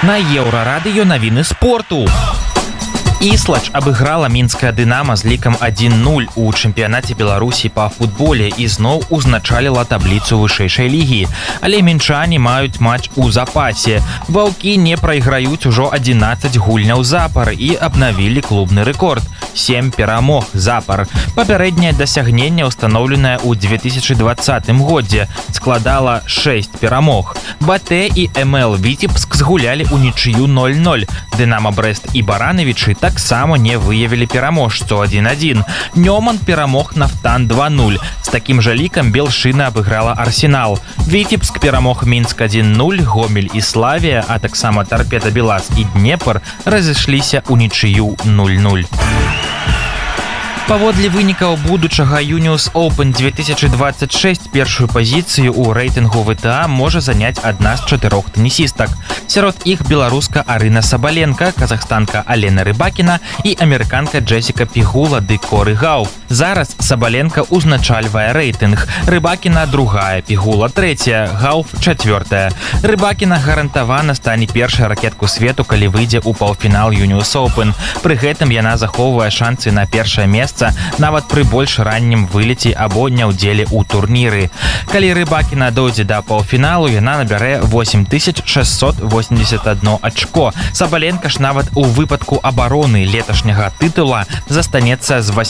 На Еўрарадыё навіны спорту. Іслач абыграла мінскае «Дынама» з лікам 1-0 у чэмпіянаце Беларусі па футболе і зноў узначаліла табліцу вышэйшай лігі. Але мінчане маюць матч у запасе. Ваўкі не прайграюць ужо 11 гульняў запар і абнавілі клубны рэкорд – 7 перамог запар. Папярэдняе дасягненне, устаноўленае ў 2020 годзе, складала 6 перамог. БТ і МЛ Віцебск згулялі ўнічыю 0-0. «Дынама» Брэст і Баранавічы таксама не выявілі пераможцу 1-1. Нёман перамог Нафтан 2-0. З такім жа лікам Белшына абыграла Арсенал. Віцебск перамог Мінск 1-0, Гомель і Славія, а таксама Тарпеда Белас і Днепр разышліся ўнічыю 0-0. Паводле вынікаў будучага Юніус Оупен 2026 першую пазіцыю ў рэйтынгу ВТА можа заняць адна з 4 тэнісістак. Сярод іх беларуска Арына Сабаленка, казахстанка Алена Рыбакіна і амерыканка Джесіка Пігула ды Коры Гауф. Зараз Сабаленка узначальвае рэйтынг. Рыбакіна другая, Пігула трэцяя, Гауф чацвёртая. Рыбакіна гарантавана стане першай ракетку свету, калі выйдзе ў паўфінал Юніус Оупен. Пры гэтым яна захоўвае шансы на першае месца нават пры больш раннім вылеце або няўдзеле ў турніры. Калі Рыбакіна дойдзе да паўфіналу, яна набярэ 8681 ачко. Сабаленка ж нават у выпадку абароны леташняга тытула застанецца з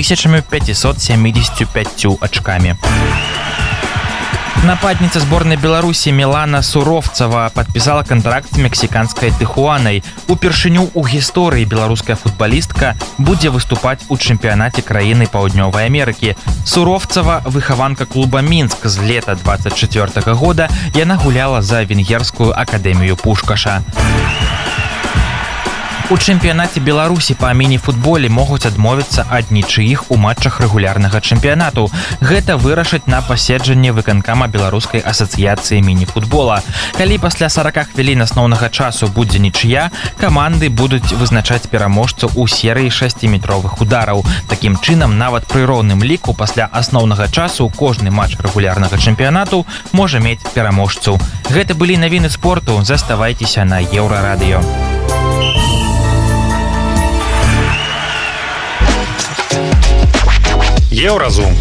8575 ачкамі. Нападніца зборнай Беларусі Мілана Суровцава падпісала кантракт з мексіканскай Тыхуанай. Упершыню ў гісторыі беларуская футбалістка будзе выступаць у чэмпіянаце краіны Паўднёвай Амерыкі. Суровцава, выхаванка клуба Мінск з лета 24 года, яна гуляла за венгерскую акадэмію Пушкаша. У чэмпіянаце Беларусі па міні-футболе могуць адмовіцца ад нічыіх у матчах рэгулярнага чэмпіянату. Гэта вырашаць на паседжанне выканкама Беларускай асацыяцыі міні-футбола. Калі пасля 40 хвілін асноўнага часу будзе нічыя, каманды будуць вызначаць пераможцу ў серыі 6-метровых удараў. Такім чынам, нават пры роўным ліку пасля асноўнага часу кожны матч рэгулярнага чэмпіянату можа мець пераможцу. Гэта былі навіны спорту. Заставайцеся на Еўрарадыё. Еўразум.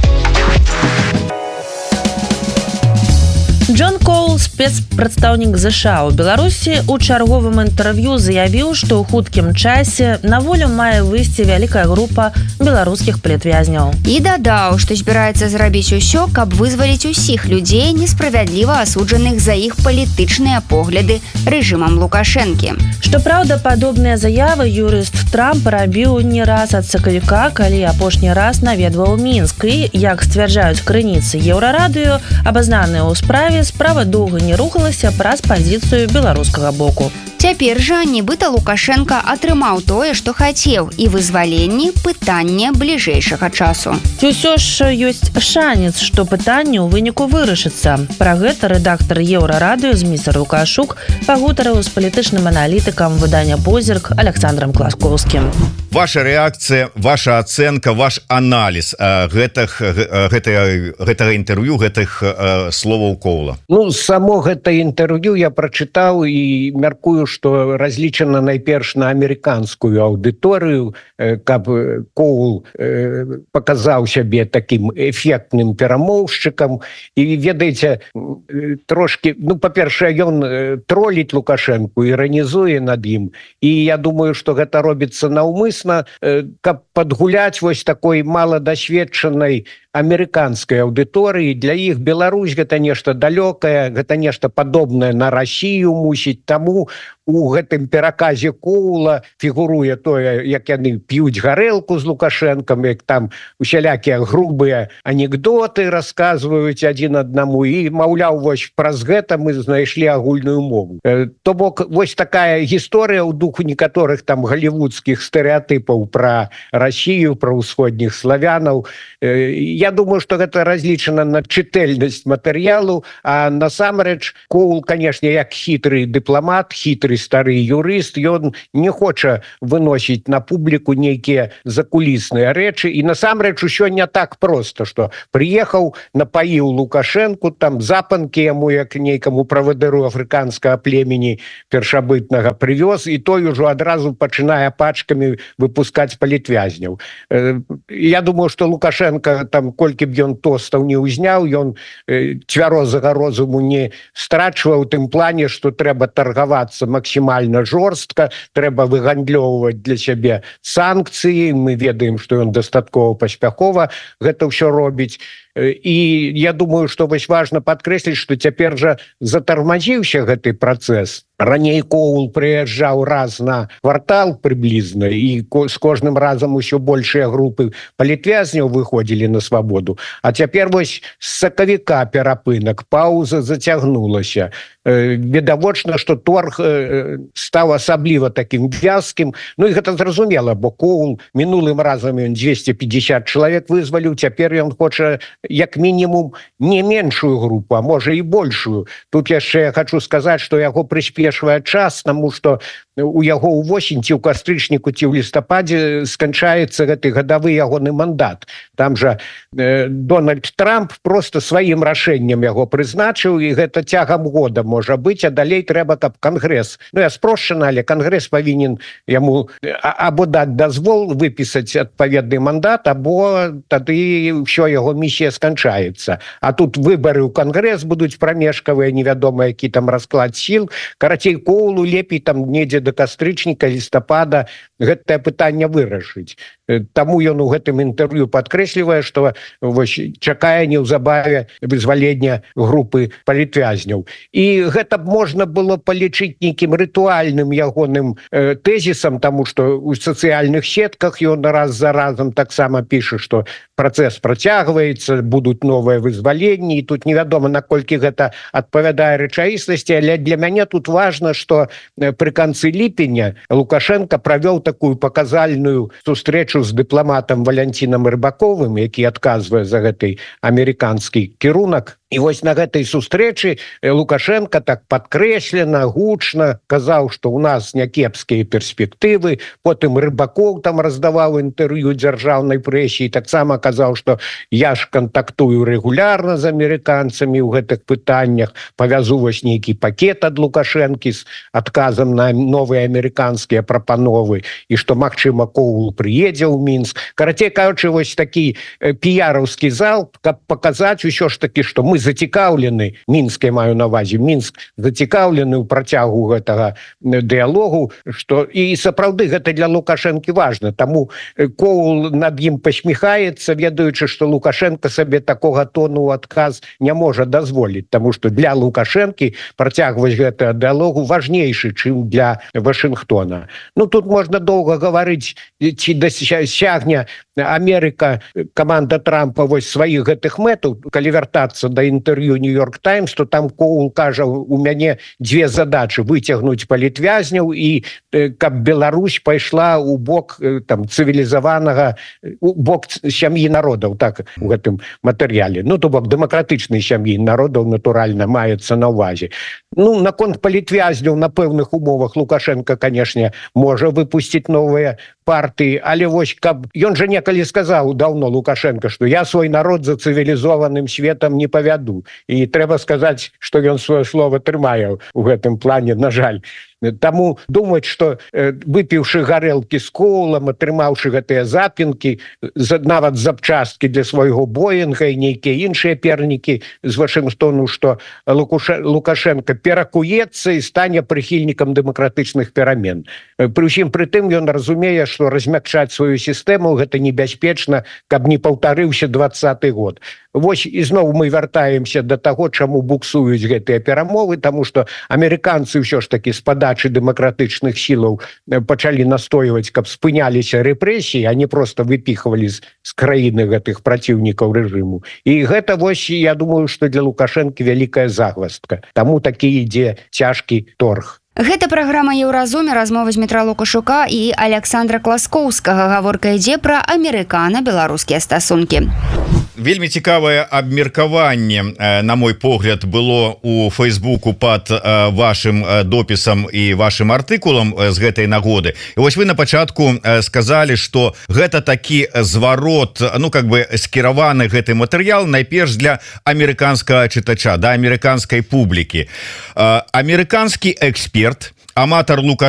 Джон Коул, спецпрадстаўнік ЗША ў Беларусі, у чарговым інтэрв'ю заявіў, што ў хуткім часе на волю мае выйсці вялікая група беларускіх палітвязняў. І дадаў, што збіраецца зрабіць усё, каб вызваліць усіх людзей, несправядліва асуджаных за іх палітычныя погляды рэжымам Лукашэнкі. Што праўда, падобныя заявы юрыст Трамп рабіў не раз ад сакавіка, калі апошні раз наведваў Мінск. І, як сцвярджаюць крыніцы Еўрарадыё, абазнаныя ў справе, справа доўга не рухалася праз пазіцыю беларускага боку. Цяпер жа, нібыта Лукашенка атрымаў тое, што хацеў, і вызваленне – пытанне бліжэйшага часу. Ці ўсё ж ёсць шанец, што пытанне ў выніку вырашыцца. Пра гэта рэдактар Еўрарадыё Зміцер Лукашук пагутарыў з палітычным аналітыкам выдання «Позірк» Александром Класкоўскім. Ваша рэакцыя, ваша ацэнка, ваш аналіз гэтага інтэрв'ю, гэтых словаў Коула. Само гэта інтэрв'ю я прачытаў і мяркую, што разлічана найперш на амерыканскую аўдыторыю, каб Коул паказаў сябе такім эфектным перамоўшчыкам. І ведаеце, трошки, па-першае, ён троліць Лукашэнку, іранізуе над ім. І я думаю, што гэта робіцца наўмысна, каб падгуляць вось такой маладасведчанай амерыканскай аўдыторыі. Для іх Беларусь гэта нешта далёкае, гэта нешта падобнае на Расію мусіць. Таму у гэтым пераказе Коула фігуруе тое, як яны п'юць гарэлку з Лукашэнкам, як там усялякія грубыя анекдоты расказваюць адзін аднаму, і, маўляў, вось праз гэта мы знайшлі агульную мову. То бок, вось такая гісторыя ў духу некаторых там галівудскіх стэрэатыпаў стэеатыпаў пра Расію, пра ўсходніх славянаў. Я думаю, што гэта разлічана на чытэльнасць матэрыялу, а насамрэч Коул, канешне, як хітры дыпламат, хітры стары юрыст, ён не хоча выносіць на публіку нейкія закулісныя рэчы, і насамрэч усё не так проста, што прыехаў, напаіў Лукашенку, там запанкі яму, як нейкаму правадыру афрыканскага племені першабытнага прывёз, і той ужо адразу пачынае пачкамі выпускаць палітвязняў. Я думаю, што Лукашенко, там, колькі б ён тостаў не ўзняў, ён цвярозага розуму не страчваў у тым плане, што трэба таргавацца максімальна жорстка, трэба выгандлёўваць для сябе санкцыі. Мы ведаем, што ён дастаткова паспяхова гэта ўсё робіць. І я думаю, што вось важна падкрэсліць, што цяпер жа затармазіўся гэты працэс. Раней Коул прыязджаў раз на квартал прыблізна, і з кожным разам усё большыя групы палітвязняў выходзілі на свабоду. А цяпер вось з сакавіка перапынак, паўза зацягнулася. Відавочна, што торг стаў асабліва такім вязкім. Ну і гэта зразумела, бо Коул мінулым разам ён 250 чалавек вызваліў, цяпер ён хоча як мінімум не меншую групу, а можа і большую. Тут яшчэ я хочу сказаць, што яго прыспешвае час, таму што у яго ўвосень ці ў кастрычніку, ці ў лістападзе сканчаецца гэты гадавы ягоны мандат. Там жа Дональд Трамп просто сваім рашэннем яго прызначыў, і гэта цягам года можа быць, а далей трэба, каб Кангрэс, ну я спрошчана, але Кангрэс павінен яму або даць дазвол выпісаць адпаведны мандат, або тады ўсё, яго місія сканчаецца. А тут выбары ў Кангрэс будуць прамежкавыя, невядома, які там расклад сіл. Карацей, Коулу лепей там недзе да кастрычніка, лістапада гэтае пытанне вырашыць. Таму ён у гэтым інтэрв'ю падкрэслівае, што чакае неўзабаве вызвалення групы палітвязняў. І гэта б можна было палічыць нейкім рытуальным ягоным тэзісам, таму што ў сацыяльных сетках ён раз за разам таксама піша, што працэс працягваецца, будуць новыя вызваленні, і тут невядома, наколькі гэта адпавядае рэчаіснасці, але для мяне тут важна, што пры канцы ліпеня Лукашенко правёў такую паказальную сустрэчу з дыпламатам Валянцінам Рыбаковым, які адказвае за гэты амерыканскі кірунак. І вось на гэтай сустрэчы Лукашенко так падкрэслена, гучна казаў, што ў нас някепскія перспектывы. Потым Рыбакоў там раздаваў інтэрв'ю дзяржаўнай прэсе і таксама казаў, што я ж кантактую рэгулярна з амерыканцамі ў гэтых пытаннях, павязу вось нейкі пакет ад Лукашэнкі з адказам на новыя амерыканскія прапановы, і што, магчыма, Коул прыедзе ў Мінск. Карацей кажучы, вось такі піяраўскі залп, каб паказаць усё ж такі, што мы зацікаўлены, Мінск, я маю на ўвазе, Мінск зацікаўлены ў працягу гэтага дыялогу, што і сапраўды гэта для Лукашэнкі важна. Таму Коул над ім пасміхаецца, ведаючы, што Лукашенко сабе такога тону ў адказ не можа дазволіць, таму што для Лукашэнкі працягваць гэты дыялогу важнейшы, чым для Вашынгтона. Ну, тут можна доўга гаварыць, ці дасягне Амерыка, каманда Трампа вось сваіх гэтых мэтаў. Калі вяртацца да інтэрв'ю Нью-Йорк Таймс, то там Коул кажа, у мяне дзве задачы: выцягнуць палітвязняў і каб Беларусь пайшла ў бок там цывілізаванага, у бок сям'і народаў, так у гэтым матэрыяле. Ну, то бок дэмакратычнай сям'і народаў, натуральна, маецца на ўвазе. Ну, наконт палітвязняў на пэўных умовах Лукашенко, канешне, можа выпусціць новыя партыі, але вось каб ён жа некалі сказаў даўно Лукашенко, што я свой народ за цывілізованым светам не павяду. І трэба сказаць, што ён сваё слова трымае ў гэтым плане, на жаль. Таму думаць, што выпіўшы гарэлкі з Коулам, атрымаўшы гэтыя запінкі, нават запчасткі для свайго Боінга і нейкія іншыя пернікі з Вашынгтону, што Лукашенко перакуецца і стане прыхільнікам дэмакратычных перамен. Пры ўсім пры тым ён разумее, што размякчаць сваю сістэму гэта небяспечна, каб не паўтарыўся 20-й год. Вось ізноў мы вяртаемся да таго, чаму буксуюць гэтыя перамовы, таму што амерыканцы ўсё ж такі з падачы дэмакратычных сілаў пачалі настойваць, каб спыняліся рэпрэсіі, а не проста выпіхвалі з краіны гэтых праціўнікаў рэжыму. І гэта вось, я думаю, што для Лукашэнкі вялікая загваздка. Таму такі ідзе цяжкі торг. Гэта праграма Еўразуме, размова з Дмітра Лукашука і Александра Класкоўскага. Гаворка ідзе пра амерыкана-беларускія стасункі. Вельмі цікавае абмеркаванне, на мой погляд, было у Фейсбуку под вашим допісам і вашим артыкулам з гэтай нагоды. І вось вы на пачатку сказалі, што гэта такі зварот, ну как бы скіраваны гэты матэрыял найперш для амерыканскага чытача, да амерыканскай публікі. Амерыканскі эксперт, аматар Лукашенко